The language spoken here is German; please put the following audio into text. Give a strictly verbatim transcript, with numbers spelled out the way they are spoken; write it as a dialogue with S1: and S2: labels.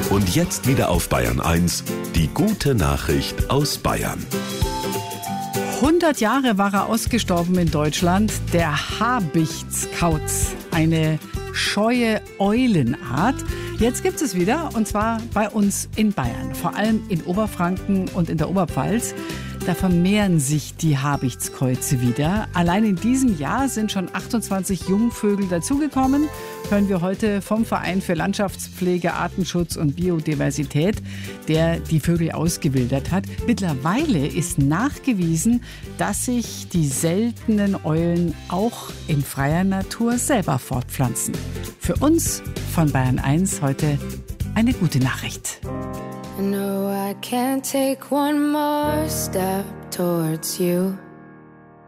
S1: Und jetzt wieder auf Bayern eins, die gute Nachricht aus Bayern.
S2: hundert Jahre war er ausgestorben in Deutschland, der Habichtskauz, eine scheue Eulenart. Jetzt gibt es wieder, und zwar bei uns in Bayern, vor allem in Oberfranken und in der Oberpfalz. Da vermehren sich die Habichtskäuze wieder. Allein in diesem Jahr sind schon achtundzwanzig Jungvögel dazugekommen. Hören wir heute vom Verein für Landschaftspflege, Artenschutz und Biodiversität, der die Vögel ausgewildert hat. Mittlerweile ist nachgewiesen, dass sich die seltenen Eulen auch in freier Natur selber fortpflanzen. Für uns von Bayern eins heute eine gute Nachricht.
S3: I know I can't take one more step towards you.